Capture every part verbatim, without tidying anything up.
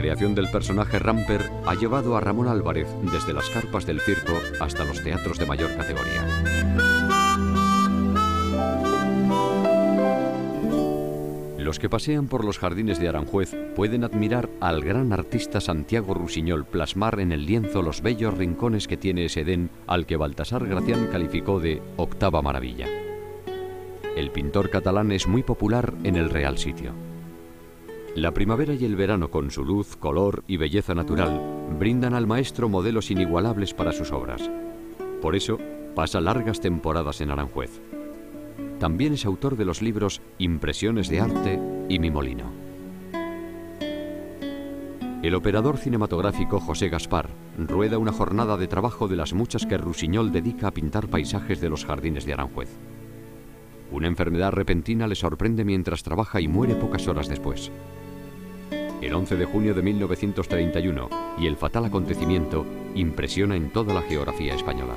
creación del personaje Ramper ha llevado a Ramón Álvarez desde las carpas del circo hasta los teatros de mayor categoría. Los que pasean por los jardines de Aranjuez pueden admirar al gran artista Santiago Rusiñol plasmar en el lienzo los bellos rincones que tiene ese Edén al que Baltasar Gracián calificó de octava maravilla. El pintor catalán es muy popular en el Real Sitio. La primavera y el verano, con su luz, color y belleza natural, brindan al maestro modelos inigualables para sus obras. Por eso, pasa largas temporadas en Aranjuez. También es autor de los libros Impresiones de arte y Mi molino. El operador cinematográfico José Gaspar rueda una jornada de trabajo de las muchas que Rusiñol dedica a pintar paisajes de los jardines de Aranjuez. Una enfermedad repentina le sorprende mientras trabaja y muere pocas horas después. El once de junio de mil novecientos treinta y uno, y el fatal acontecimiento impresiona en toda la geografía española.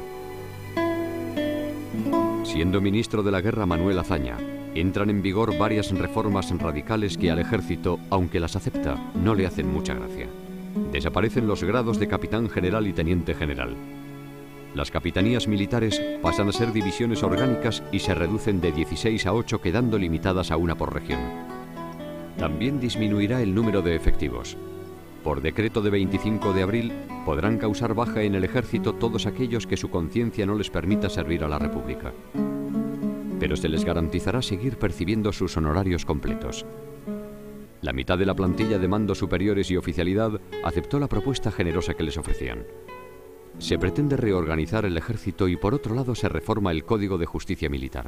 Siendo ministro de la Guerra Manuel Azaña, entran en vigor varias reformas radicales que al ejército, aunque las acepta, no le hacen mucha gracia. Desaparecen los grados de capitán general y teniente general. Las capitanías militares pasan a ser divisiones orgánicas y se reducen de dieciséis a ocho, quedando limitadas a una por región. También disminuirá el número de efectivos. Por decreto de veinticinco de abril, podrán causar baja en el ejército todos aquellos que su conciencia no les permita servir a la República. Pero se les garantizará seguir percibiendo sus honorarios completos. La mitad de la plantilla de mandos superiores y oficialidad aceptó la propuesta generosa que les ofrecían. Se pretende reorganizar el ejército y por otro lado se reforma el Código de Justicia Militar.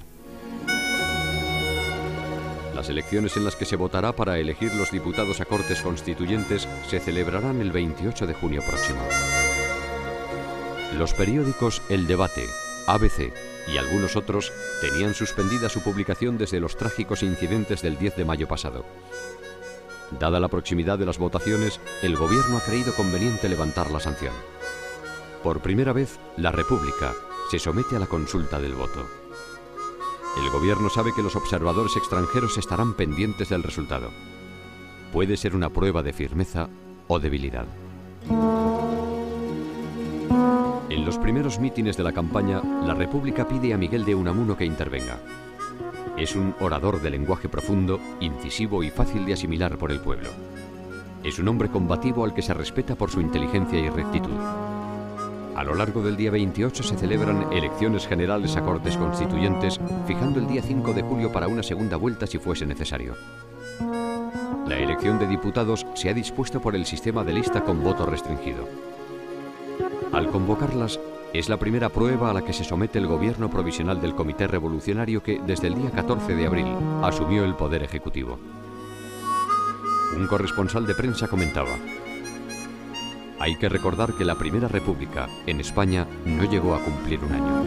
Las elecciones en las que se votará para elegir los diputados a Cortes Constituyentes se celebrarán el veintiocho de junio próximo. Los periódicos El Debate, A B C y algunos otros tenían suspendida su publicación desde los trágicos incidentes del diez de mayo pasado. Dada la proximidad de las votaciones, el gobierno ha creído conveniente levantar la sanción. Por primera vez, la República se somete a la consulta del voto. El gobierno sabe que los observadores extranjeros estarán pendientes del resultado. Puede ser una prueba de firmeza o debilidad. En los primeros mítines de la campaña, la República pide a Miguel de Unamuno que intervenga. Es un orador de lenguaje profundo, incisivo y fácil de asimilar por el pueblo. Es un hombre combativo al que se respeta por su inteligencia y rectitud. A lo largo del día veintiocho se celebran elecciones generales a Cortes Constituyentes, fijando el día cinco de julio para una segunda vuelta si fuese necesario. La elección de diputados se ha dispuesto por el sistema de lista con voto restringido. Al convocarlas, es la primera prueba a la que se somete el gobierno provisional del Comité Revolucionario que, desde el día catorce de abril, asumió el poder ejecutivo. Un corresponsal de prensa comentaba: hay que recordar que la Primera República en España no llegó a cumplir un año.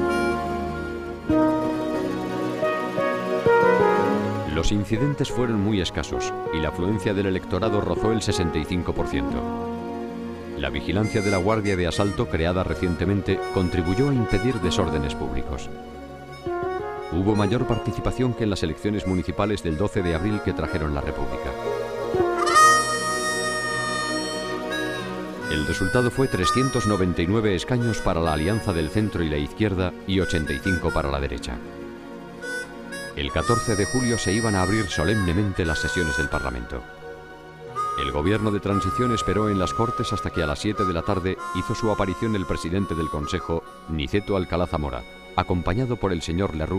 Los incidentes fueron muy escasos y la afluencia del electorado rozó el sesenta y cinco por ciento. La vigilancia de la Guardia de Asalto, creada recientemente, contribuyó a impedir desórdenes públicos. Hubo mayor participación que en las elecciones municipales del doce de abril que trajeron la República. El resultado fue trescientos noventa y nueve escaños para la alianza del centro y la izquierda y ochenta y cinco para la derecha. El catorce de julio se iban a abrir solemnemente las sesiones del Parlamento. El gobierno de transición esperó en las Cortes hasta que a las siete de la tarde hizo su aparición el presidente del Consejo, Niceto Alcalá Zamora, acompañado por el señor Lerroux